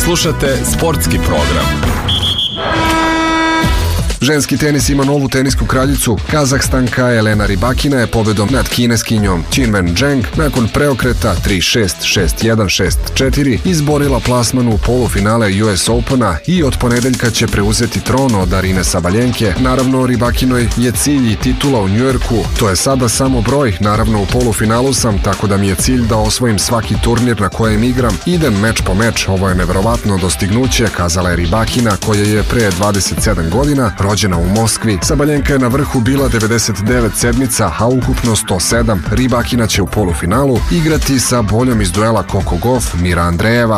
Slušate sportski program. Ženski tenis ima novu tenisku kraljicu. Kazahstanka Elena Rybakina je pobedom nad kineskinjom Qinwen Zheng nakon preokreta 3-6, 6-1, 6-4 izborila plasman u polufinale US Opena i od ponedeljka će preuzeti tron od Arine Sabaljenke. Naravno, Rybakinoj je cilj i titula u Njujorku. To je sada samo broj. Naravno, u polufinalu sam, tako da mi je cilj da osvojim svaki turnir na kojem igram. Idem meč po meč. Ovo je neverovatno dostignuće, kazala je Rybakina, koja je pre 27 godina rođena u Moskvi. Sabaljenka je na vrhu bila 99 sedmica, a ukupno 107. Rybakina će u polufinalu igrati sa boljom iz duela Coco Gauff Mira Andreeva.